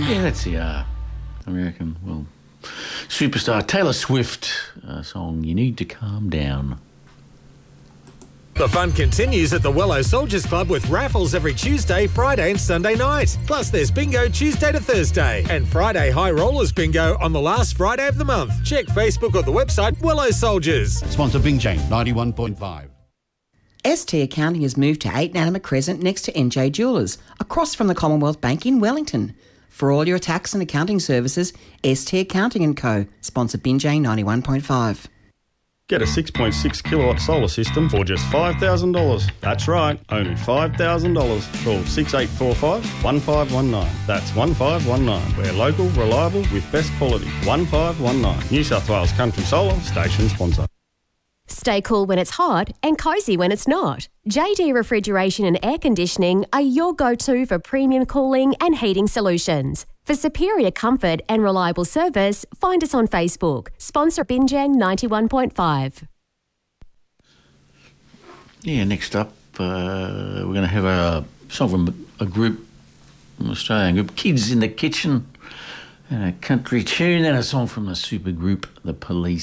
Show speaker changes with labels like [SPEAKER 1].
[SPEAKER 1] Yeah, that's the American, superstar Taylor Swift song, You Need to Calm Down.
[SPEAKER 2] The fun continues at the Wello Soldiers Club with raffles every Tuesday, Friday and Sunday night. Plus there's bingo Tuesday to Thursday and Friday High Rollers bingo on the last Friday of the month. Check Facebook or the website Wello Soldiers.
[SPEAKER 3] Sponsor Bing Jane 91.5.
[SPEAKER 4] ST Accounting has moved to 8 Nanima Crescent next to NJ Jewellers, across from the Commonwealth Bank in Wellington. For all your tax and accounting services, ST Accounting & Co. Sponsor Binjay 91.5.
[SPEAKER 5] Get a 6.6 kilowatt solar system for just $5,000. That's right, only $5,000. Call 6845 1519. That's 1519. We're local, reliable with best quality. 1519. New South Wales Country Solar station sponsor.
[SPEAKER 6] Stay cool when it's hot and cosy when it's not. JD Refrigeration and Air Conditioning are your go-to for premium cooling and heating solutions. For superior comfort and reliable service, find us on Facebook. Sponsor Binjang 91.5.
[SPEAKER 1] Yeah, next up, we're going to have a song from a group, an Australian group, Kids in the Kitchen, and a country tune, and a song from the super group, The Police.